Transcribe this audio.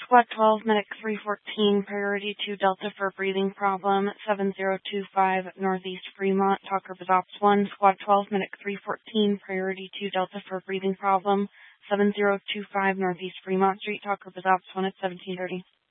Squad 12, Medic 314, priority 2 Delta for breathing problem, 7025 Northeast Fremont, Talker with Ops 1. Squad 12, Medic 314, priority 2 Delta for breathing problem, 7025 Northeast Fremont Street, Talker with Ops 1 at 1730.